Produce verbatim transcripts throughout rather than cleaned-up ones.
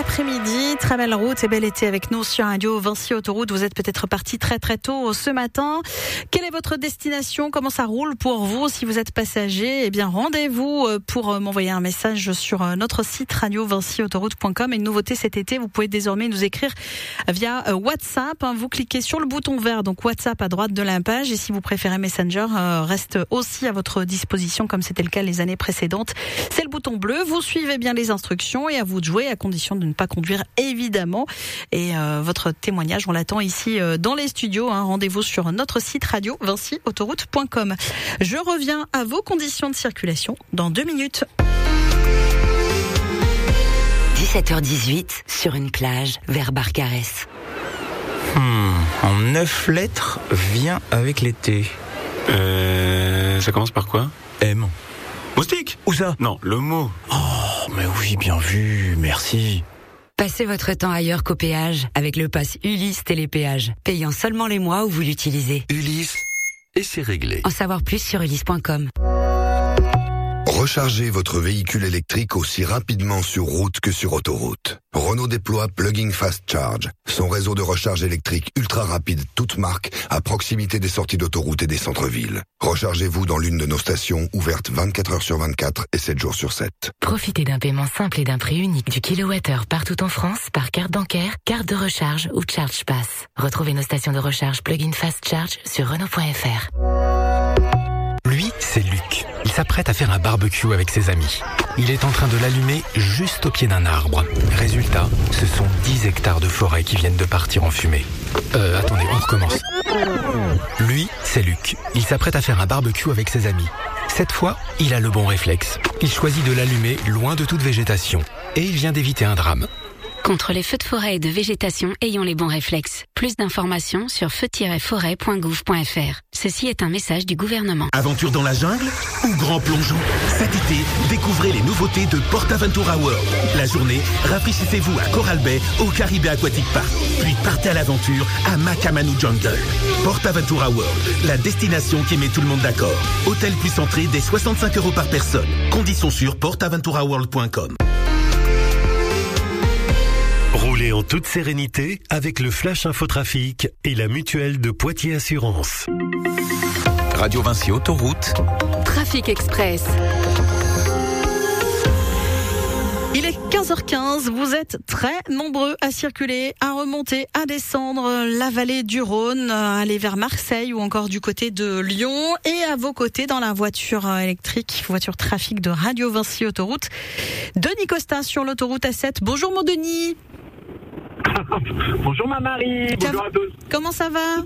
après-midi, très belle route et bel été avec nous sur Radio Vinci Autoroute. Vous êtes peut-être parti très très tôt ce matin. Quelle est votre destination? Comment ça roule pour vous? Si vous êtes passager, eh bien rendez-vous pour m'envoyer un message sur notre site radio vinci autoroute point com. Et une nouveauté cet été, vous pouvez désormais nous écrire via WhatsApp. Vous cliquez sur le bouton vert, donc WhatsApp à droite de la page. Et si vous préférez Messenger, reste aussi à votre disposition comme c'était le cas les années précédentes. C'est le bouton bleu. Vous suivez bien les instructions et à vous de jouer, à condition de ne pas conduire évidemment. Et euh, votre témoignage, on l'attend ici euh, dans les studios. Hein. Rendez-vous sur notre site radio vinci autoroute point com. Je reviens à vos conditions de circulation dans deux minutes. dix-sept heures dix-huit, sur une plage vers Barcarès. Hmm, en neuf lettres, vient avec l'été. Euh, ça commence par quoi? M. Moustique? Où ça? Non, le mot. Oh, mais oui, bien vu, merci. Passez votre temps ailleurs qu'au péage avec le pass Ulysse Télépéage, payant seulement les mois où vous l'utilisez. Ulysse, et c'est réglé. En savoir plus sur ulysse point com. Rechargez votre véhicule électrique aussi rapidement sur route que sur autoroute. Renault déploie Plug-in Fast Charge, son réseau de recharge électrique ultra rapide toute marque à proximité des sorties d'autoroute et des centres-villes. Rechargez-vous dans l'une de nos stations ouvertes vingt-quatre heures sur vingt-quatre et sept jours sur sept. Profitez d'un paiement simple et d'un prix unique du kilowattheure partout en France par carte bancaire, carte de recharge ou Charge Pass. Retrouvez nos stations de recharge Plug-in Fast Charge sur Renault point F R. Lui, c'est Luc. Il s'apprête à faire un barbecue avec ses amis. Il est en train de l'allumer juste au pied d'un arbre. Résultat, ce sont dix hectares de forêt qui viennent de partir en fumée. Euh, attendez, on recommence. Lui, c'est Luc. Il s'apprête à faire un barbecue avec ses amis. Cette fois, il a le bon réflexe. Il choisit de l'allumer loin de toute végétation. Et il vient d'éviter un drame. Contre les feux de forêt et de végétation, ayons les bons réflexes. Plus d'informations sur feu tiret forêt point gouv point F R. Ceci est un message du gouvernement. Aventure dans la jungle ou grand plongeon? Cet été, découvrez les nouveautés de PortAventura World. La journée, rafraîchissez-vous à Coral Bay au Caribé Aquatic Park. Puis partez à l'aventure à Makamanu Jungle. PortAventura World, la destination qui met tout le monde d'accord. Hôtel plus entrée dès soixante-cinq euros par personne. Conditions sur port aventura world point com. Roulez en toute sérénité avec le Flash Infotrafic et la mutuelle de Poitiers Assurance. Radio Vinci Autoroute. Trafic Express. Il est quinze heures quinze, vous êtes très nombreux à circuler, à remonter, à descendre la vallée du Rhône, à aller vers Marseille ou encore du côté de Lyon. Et à vos côtés, dans la voiture électrique, voiture trafic de Radio Vinci Autoroute, Denis Costa sur l'autoroute A sept. Bonjour mon Denis. Bonjour ma Marie, bonjour à tous. Comment ça va?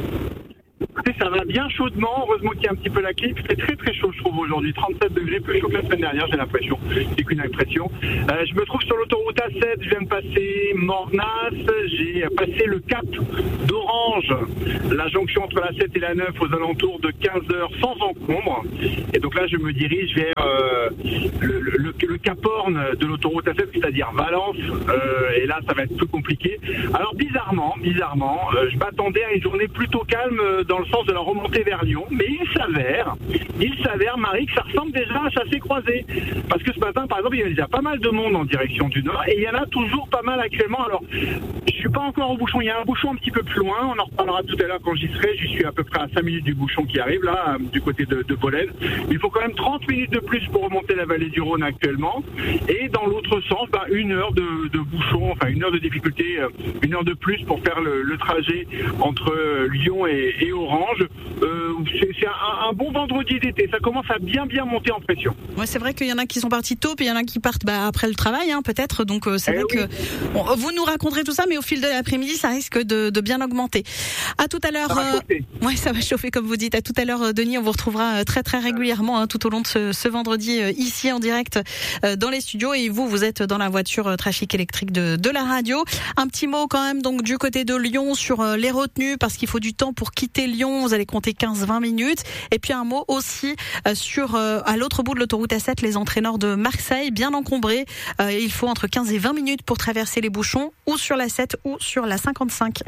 Ça va bien chaudement, heureusement qu'il y a un petit peu la clim. C'est très très chaud je trouve aujourd'hui, trente-sept degrés, plus chaud que la semaine dernière, j'ai l'impression. C'est qu'une impression. Euh, je me trouve sur l'autoroute A sept, je viens de passer Mornas, j'ai passé le cap d'Orange, la jonction entre la sept et la neuf aux alentours de quinze heures sans encombre. Et donc là je me dirige vers euh, le, le, le Cap Horn de l'autoroute A sept, c'est-à-dire Valence. Euh, et là ça va être plus compliqué. Alors bizarrement, bizarrement, euh, je m'attendais à une journée plutôt calme dans le sens de la remontée vers Lyon, mais il s'avère, il s'avère, Marie, que ça ressemble déjà à un chassé-croisé. Parce que ce matin, par exemple, il y a déjà pas mal de monde en direction du nord, et il y en a toujours pas mal actuellement. Alors, je suis pas encore au bouchon, il y a un bouchon un petit peu plus loin, on en reparlera tout à l'heure quand j'y serai, je suis à peu près à cinq minutes du bouchon qui arrive, là, du côté de, de Bolène. Il faut quand même trente minutes de plus pour remonter la vallée du Rhône actuellement, et dans l'autre sens, bah, une heure de, de bouchon, enfin une heure de difficulté, une heure de plus pour faire le, le trajet entre Lyon et, et Orange. Euh, c'est c'est un, un bon vendredi d'été, ça commence à bien bien monter en pression. Ouais, c'est vrai qu'il y en a qui sont partis tôt, puis il y en a qui partent bah, après le travail, hein, peut-être. Donc euh, c'est eh vrai oui. que bon, vous nous raconterez tout ça, mais au fil de l'après-midi, ça risque de, de bien augmenter. À tout à l'heure. Ça va chauffer. Euh, ouais, ça va chauffer comme vous dites. À tout à l'heure, Denis, on vous retrouvera très très régulièrement hein, tout au long de ce, ce vendredi euh, ici en direct euh, dans les studios. Et vous, vous êtes dans la voiture euh, trafic électrique de, de la radio. Un petit mot quand même donc du côté de Lyon sur euh, les retenues, parce qu'il faut du temps pour quitter Lyon. Vous allez compter quinze à vingt minutes. Et puis un mot aussi euh, sur euh, à l'autre bout de l'autoroute A sept, les entrées nord de Marseille, bien encombrées. Euh, il faut entre quinze et vingt minutes pour traverser les bouchons, ou sur la sept ou sur la cinquante-cinq.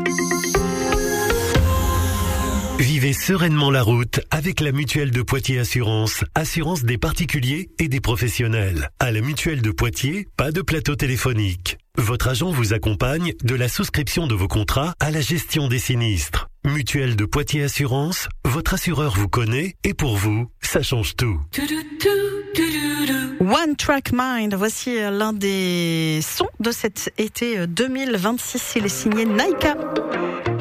Vivez sereinement la route avec la mutuelle de Poitiers Assurance. Assurance des particuliers et des professionnels. À la mutuelle de Poitiers, pas de plateau téléphonique. Votre agent vous accompagne de la souscription de vos contrats à la gestion des sinistres. Mutuelle de Poitiers Assurance, votre assureur vous connaît et pour vous, ça change tout. One Track Mind, voici l'un des sons de cet été deux mille vingt-six, il est signé Naika.